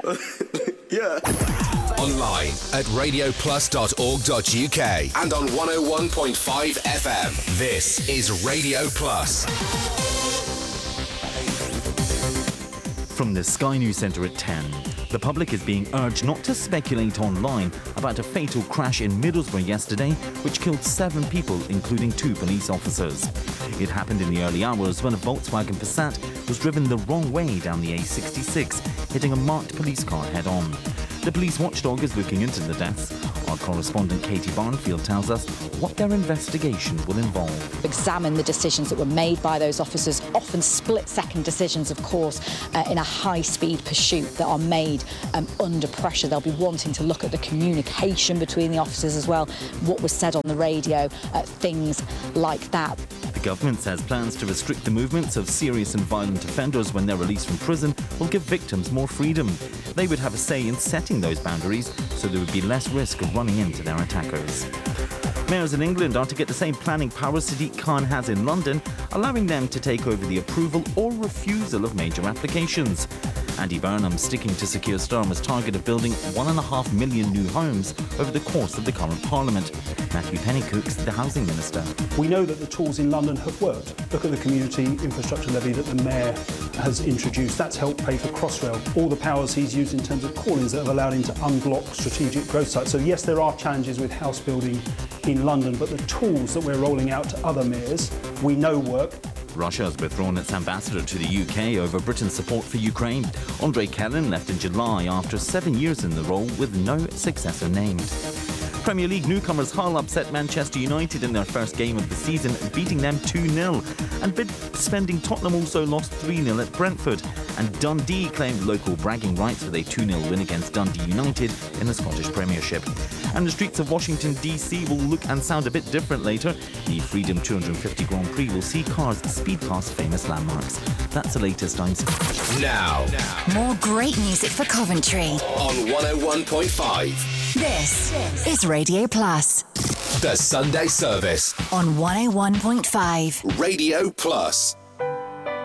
Yeah. Online at radioplus.org.uk and on 101.5 FM. This is Radio Plus. From the Sky News Centre at 10, the public is being urged not to speculate online about a fatal crash in Middlesbrough yesterday, which killed 7 people, including 2 police officers. It happened in the early hours when a Volkswagen Passat was driven the wrong way down the A66, hitting a marked police car head-on. The police watchdog is looking into the deaths. Our correspondent Katie Barnfield tells us what their investigation will involve. Examine the decisions that were made by those officers, often split-second decisions, of course, in a high-speed pursuit that are made under pressure. They'll be wanting to look at the communication between the officers as well, what was said on the radio, things like that. The government says plans to restrict the movements of serious and violent offenders when they're released from prison will give victims more freedom. They would have a say in setting those boundaries, so there would be less risk of running into their attackers. Mayors in England are to get the same planning power Sadiq Khan has in London, allowing them to take over the approval or refusal of major applications. Andy Burnham sticking to Sir Keir Starmer's target of building 1.5 million new homes over the course of the current Parliament. Matthew Pennycook's the Housing Minister. We know that the tools in London have worked. Look at the community infrastructure levy that the Mayor has introduced. That's helped pay for Crossrail. All the powers he's used in terms of call-ins that have allowed him to unblock strategic growth sites. So yes, there are challenges with house building in London, but the tools that we're rolling out to other mayors, we know work. Russia has withdrawn its ambassador to the UK over Britain's support for Ukraine. Andrei Kelin left in July after 7 years in the role with no successor named. Premier League newcomers Hull upset Manchester United in their first game of the season, beating them 2-0. And bid-spending Tottenham also lost 3-0 at Brentford. And Dundee claimed local bragging rights with a 2-0 win against Dundee United in the Scottish Premiership. And the streets of Washington, D.C. will look and sound a bit different later. The Freedom 250 Grand Prix will see cars speed past famous landmarks. That's the latest. I'm Now. More great music for Coventry. On 101.5. This is Radio Plus. The Sunday Service. On 101.5. Radio Plus.